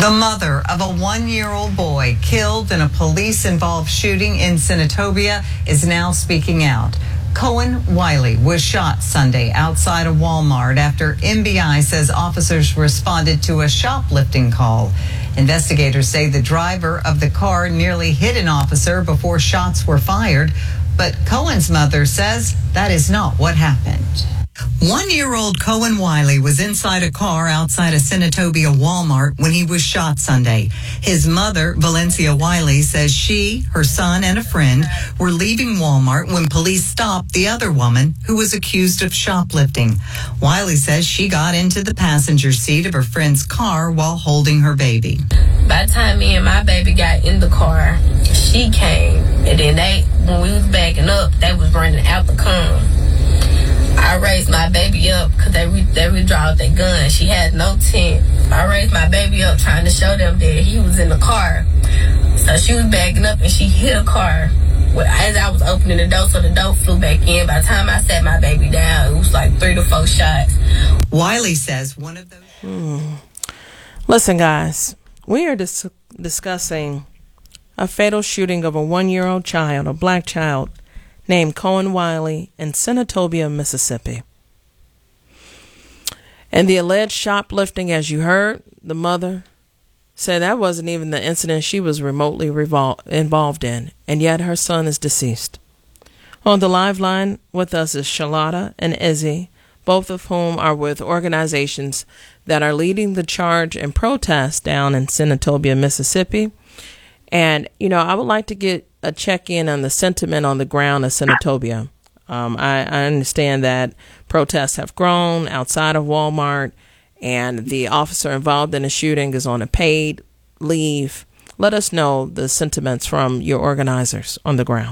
The mother of a 1-year-old boy killed in a police-involved shooting in Senatobia is now speaking out. Cohen Wiley was shot Sunday outside a Walmart after MBI says officers responded to a shoplifting call. Investigators say the driver of the car nearly hit an officer before shots were fired, but Cohen's mother says that is not what happened. 1-year-old Cohen Wiley was inside a car outside a Senatobia Walmart when he was shot Sunday. His mother, Valencia Wiley, says she, her son, and a friend were leaving Walmart when police stopped the other woman who was accused of shoplifting. Wiley says she got into the passenger seat of her friend's car while holding her baby. By the time me and my baby got in the car, she came, and then when we was backing up, they was running out the car. I raised my baby up because they withdrew their gun. She had no tent. I raised my baby up trying to show them that he was in the car. So she was backing up and she hit a car as I was opening the door, so the door flew back in. By the time I sat my baby down, it was like 3 to 4 shots. Wiley says one of those... Listen, guys, we are discussing a fatal shooting of a 1-year-old child, a black child, named Cohen Wiley in Senatobia, Mississippi. And the alleged shoplifting, as you heard, the mother said that wasn't even the incident she was remotely involved in, and yet her son is deceased. On the live line with us is Shalata and Izzy, both of whom are with organizations that are leading the charge and protest down in Senatobia, Mississippi. And, I would like to get a check-in on the sentiment on the ground of Senatobia. I understand that protests have grown outside of Walmart, and the officer involved in the shooting is on a paid leave. Let us know the sentiments from your organizers on the ground.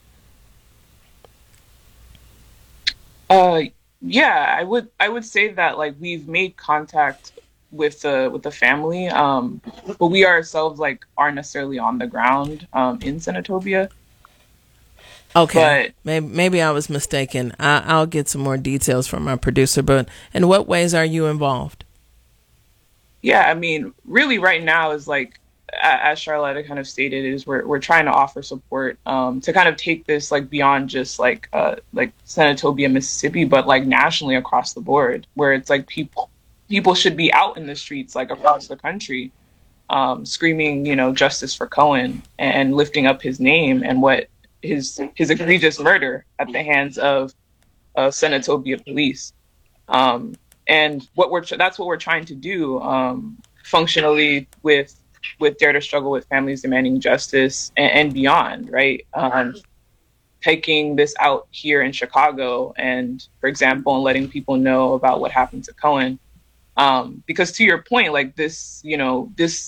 Yeah, I would say that we've made contact with the family, but we ourselves aren't necessarily on the ground in Senatobia. Okay, but maybe I was mistaken. I'll get some more details from my producer. But in what ways are you involved? Yeah, I mean, really, right now is as Charlotta kind of stated, is we're trying to offer support to kind of take this beyond just Senatobia, Mississippi, but nationally across the board, where it's people should be out in the streets across the country, screaming, justice for Cohen and lifting up his name and what his egregious murder at the hands of Senatobia police. And that's what we're trying to do functionally with Dare to Struggle with Families Demanding Justice and beyond, right? Taking this out here in Chicago and, for example, and letting people know about what happened to Cohen. Because to your point, this